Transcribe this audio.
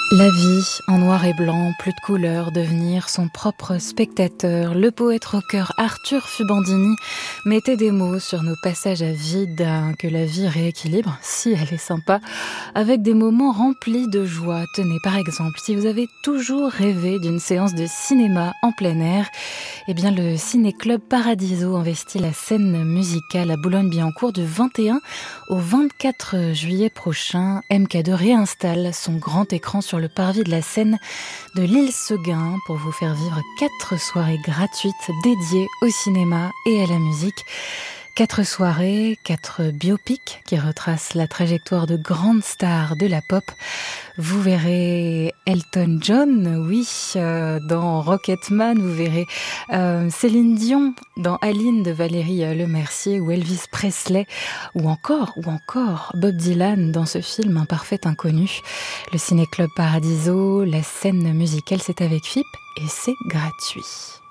La vie en noir et blanc, plus de couleurs, devenir son propre spectateur. Le poète rocker Arthur Fubandini mettait des mots sur nos passages à vide, que la vie rééquilibre, si elle est sympa, avec des moments remplis de joie. Tenez, par exemple, si vous avez toujours rêvé d'une séance de cinéma en plein air, eh bien le Ciné-Club Paradiso investit la scène musicale à Boulogne-Billancourt du 21 au 24 juillet prochain. MK2 réinstalle son grand écran sur le parvis de la Seine de l'île Seguin pour vous faire vivre 4 soirées gratuites dédiées au cinéma et à la musique. 4 soirées, 4 biopics qui retracent la trajectoire de grandes stars de la pop. Vous verrez Elton John, oui, dans Rocketman. Vous verrez Céline Dion dans Aline de Valérie Lemercier, ou Elvis Presley, ou encore Bob Dylan dans ce film Un parfait inconnu. Le Ciné-Club Paradiso, la scène musicale, c'est avec FIP et c'est gratuit.